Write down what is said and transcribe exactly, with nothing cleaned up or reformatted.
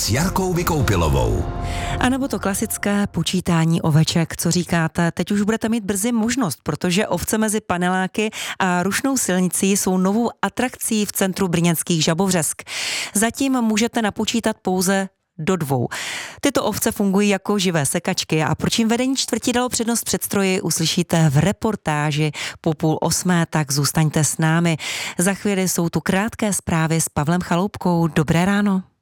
s Jarkou Vykoupilovou. A nebo to klasické počítání oveček, co říkáte, teď už budete mít brzy možnost, protože ovce mezi paneláky a Rušnou silnicí jsou novou atrakcí v centru brněnských Žabovřesk. Zatím můžete napočítat pouze do dvou. Tyto ovce fungují jako živé sekačky a proč jim vedení čtvrti dalo přednost před stroji, uslyšíte v reportáži po půl osmé, tak zůstaňte s námi. Za chvíli jsou tu krátké zprávy s Pavlem Chaloupkou. Dobré ráno.